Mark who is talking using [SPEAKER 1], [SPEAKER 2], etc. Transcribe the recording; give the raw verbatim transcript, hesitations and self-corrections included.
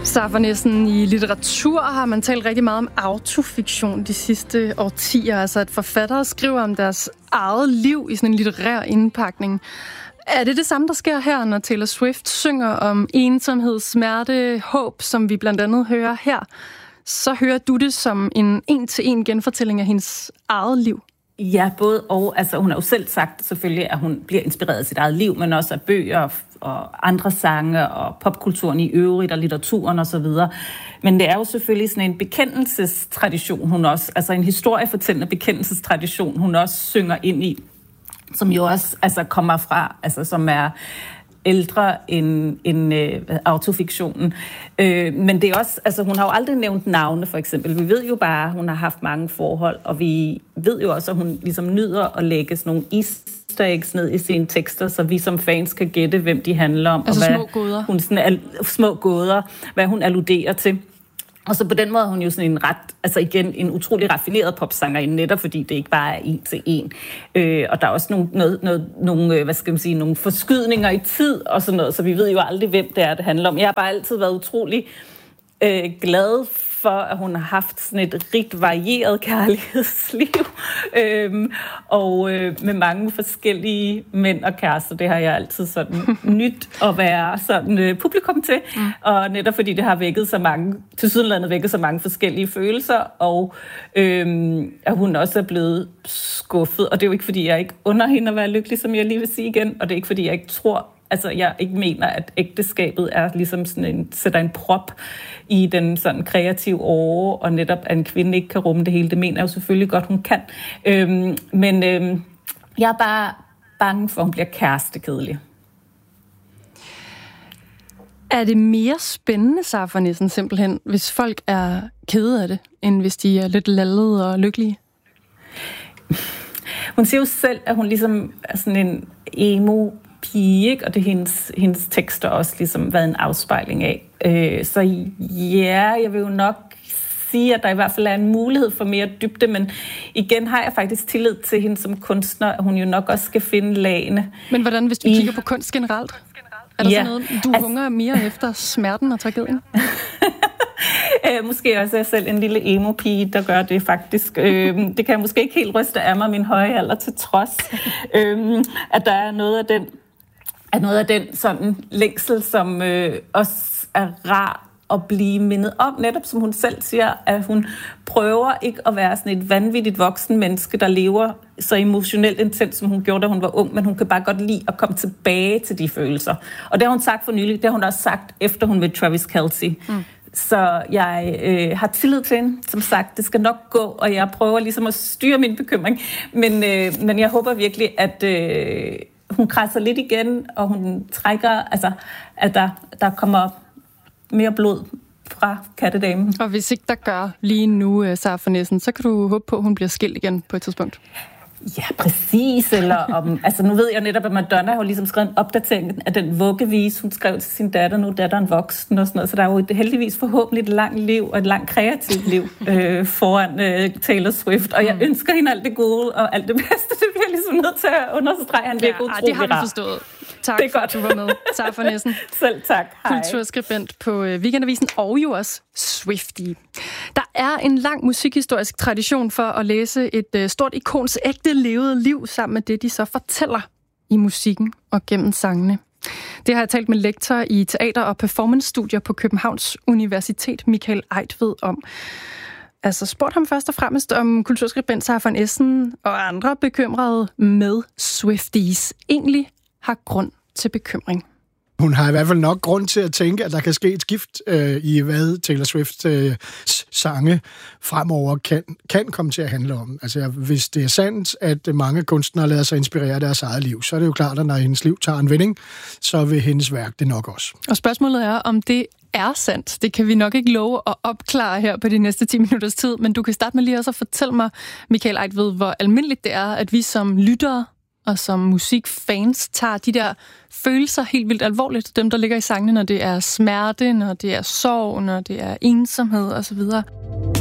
[SPEAKER 1] Sara von Essen, i litteratur har man talt rigtig meget om autofiktion de sidste årtier. Altså at forfattere skriver om deres eget liv i sådan en litterær indpakning. Er det det samme, der sker her, når Taylor Swift synger om ensomhed, smerte, håb, som vi blandt andet hører her? Så hører du det som en en-til-en genfortælling af hendes eget liv?
[SPEAKER 2] Ja, både og. Altså, hun har jo selv sagt selvfølgelig, at hun bliver inspireret af sit eget liv, men også af bøger og andre sange og popkulturen i øvrigt og litteraturen osv. Men det er jo selvfølgelig sådan en bekendelsestradition, hun også, altså en historiefortællende bekendelsestradition, hun også synger ind i, som jo også altså, kommer fra, altså som er ældre end, end øh, autofiktionen. Øh, men det er også, altså hun har jo aldrig nævnt navne, for eksempel. Vi ved jo bare, at hun har haft mange forhold, og vi ved jo også, at hun ligesom nyder at lægge sådan nogle easter eggs ned i sine tekster, så vi som fans kan gætte, hvem de handler om.
[SPEAKER 1] Altså
[SPEAKER 2] og hvad
[SPEAKER 1] små gåder.
[SPEAKER 2] Hun, sådan, al, små gåder, hvad hun alluderer til. Og så på den måde er hun jo sådan en ret, altså igen, en utrolig raffineret popsangerinde, netop fordi det ikke bare er en til en. Øh, og der er også nogle, noget, noget, nogle, hvad skal man sige, nogle forskydninger i tid og sådan noget, så vi ved jo aldrig, hvem det er, det handler om. Jeg har bare altid været utrolig øh, glad for, at hun har haft sådan et rigt varieret kærlighedsliv, øhm, og øh, med mange forskellige mænd og kærester. Det har jeg altid sådan nyt at være sådan øh, publikum til, mm. og netop fordi det har vækket så mange, tilsyneladende vækket så mange forskellige følelser, og øhm, at hun også er blevet skuffet, og det er jo ikke, fordi jeg ikke under hende at være lykkelig, som jeg lige vil sige igen, og det er ikke, fordi jeg ikke tror, altså, jeg ikke mener, at ægteskabet er ligesom sådan en, sætter en prop i den sådan kreative åre, og netop, at en kvinde ikke kan rumme det hele. Det mener jeg jo selvfølgelig godt, hun kan. Øhm, men øhm, jeg er bare bange for, at hun bliver kærestekedelig.
[SPEAKER 1] Er det mere spændende, Sara von Essen, simpelthen, hvis folk er kede af det, end hvis de er lidt lallede og lykkelige?
[SPEAKER 2] Hun siger jo selv, at hun ligesom er sådan en emo pige, ikke? Og det er hendes, hendes tekster også ligesom været en afspejling af. Øh, så ja, jeg vil jo nok sige, at der i hvert fald er en mulighed for mere dybde, men igen har jeg faktisk tillid til hende som kunstner, at hun jo nok også skal finde lagene.
[SPEAKER 1] Men hvordan, hvis du I... kigger på kunst generelt? Er der ja. sådan noget, du altså... hungrer mere efter smerten og tragedien?
[SPEAKER 2] Øh, måske også er jeg selv en lille emo-pige, der gør det faktisk. Øh, det kan jeg måske ikke helt ryste af mig, min høje alder til trods. øh, at der er noget af den, at noget af den sådan længsel, som øh, også er rar at blive mindet om. Netop som hun selv siger, at hun prøver ikke at være sådan et vanvittigt voksen menneske, der lever så emotionelt intens, som hun gjorde, da hun var ung, men hun kan bare godt lide at komme tilbage til de følelser. Og det har hun sagt for nylig, det har hun også sagt, efter hun med Travis Kelce. Mm. Så jeg øh, har tillid til hende, som sagt, det skal nok gå, og jeg prøver ligesom at styre min bekymring. Men, øh, men jeg håber virkelig, at øh, hun krasser lidt igen, og hun trækker, altså, at der, der kommer mere blod fra kattedamen.
[SPEAKER 1] Og hvis ikke der gør lige nu, Sara von Essen, så kan du håbe på, at hun bliver skilt igen på et tidspunkt.
[SPEAKER 2] Ja, præcis. Eller om, altså nu ved jeg netop, at Madonna har jo ligesom skrevet en opdatering af den vuggevise, hun skrev til sin datter, nu er datteren voksen og sådan noget. Så der er jo et, heldigvis forhåbentlig et langt liv og et langt kreativt liv øh, foran øh, Taylor Swift. Og jeg mm. ønsker hende alt det gode og alt det bedste. Det bliver ligesom nødt til at understrege. Han virker ja, utrolig
[SPEAKER 1] det har vi forstået. Tak det er for, godt. At du var med. Sara von Essen.
[SPEAKER 2] Selv tak. Hej.
[SPEAKER 1] Kulturskribent på Weekendavisen og jo også Swiftie. Der er en lang musikhistorisk tradition for at læse et stort ikons ægte levede liv sammen med det, de så fortæller i musikken og gennem sangene. Det har jeg talt med lektor i teater- og performance-studier på Københavns Universitet, Michael Eigtved, om. Altså spurgte ham først og fremmest, om kulturskribent Sara von Essen og andre bekymrede med Swifties egentlig har grund til bekymring.
[SPEAKER 3] Hun har i hvert fald nok grund til at tænke, at der kan ske et skift øh, i, hvad Taylor Swift øh, sange fremover kan, kan komme til at handle om. Altså, hvis det er sandt, at mange kunstnere lader sig inspirere af deres eget liv, så er det jo klart, at når hendes liv tager en vending, så vil hendes værk det nok også.
[SPEAKER 1] Og spørgsmålet er, om det er sandt. Det kan vi nok ikke love at opklare her på de næste ti minutters tid, men du kan starte med lige også at fortælle mig, Michael Eigtved, hvor almindeligt det er, at vi som lyttere og som musikfans tager de der følelser helt vildt alvorligt. Dem, der ligger i sangene, når det er smerte, når det er sorg, når det er ensomhed osv.